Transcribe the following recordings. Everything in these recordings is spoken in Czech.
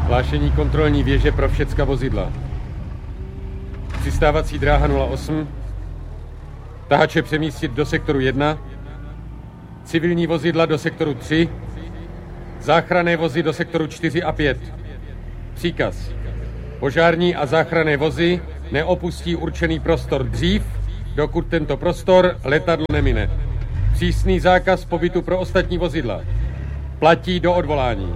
Hlášení kontrolní věže pro všecka vozidla. Přistávací dráha 08. Tahače přemístit do sektoru 1. Civilní vozidla do sektoru 3. Záchranné vozy do sektoru 4 a 5. Příkaz. Požární a záchranné vozy neopustí určený prostor dřív, dokud tento prostor letadlo nemine. Přísný zákaz pobytu pro ostatní vozidla. Platí do odvolání.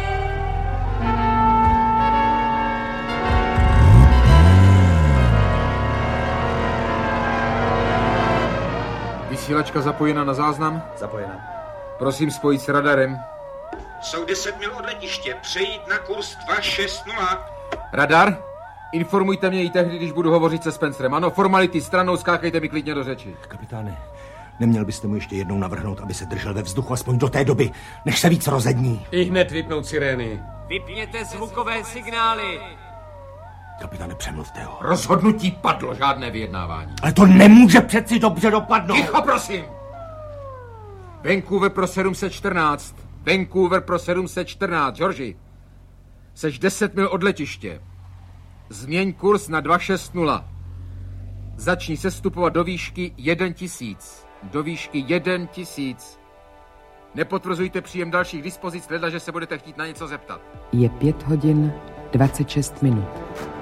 Vysílačka zapojena na záznam? Zapojena. Prosím spojit s radarem. Jsou 10 mil od letiště. Přejít na kurz 260. Radar? Informujte mě i tehdy, když budu hovořit se Spencerem. Ano, formality stranou, skákejte mi klidně do řeči. Kapitáne, neměl byste mu ještě jednou navrhnout, aby se držel ve vzduchu aspoň do té doby, než se víc rozední. I hned vypnout sirény. Vypněte zvukové signály. Kapitáne, přemluvte ho. Rozhodnutí padlo, žádné vyjednávání. Ale to nemůže přeci dobře dopadnout. Ticho, prosím! Vancouver pro 714. Vancouver pro 714. Georgi, seš 10 mil od letiště. Změň kurz na 260. Začni sestupovat do výšky 1000. Do výšky 1000. Nepotvrzujte příjem dalších dispozic, hleda, že se budete chtít na něco zeptat. Je 5 hodin 26 minut.